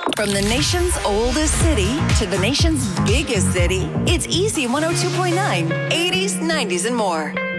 From the nation's oldest city to the nation's biggest city, it's Easy 102.9, 80s, 90s, and more.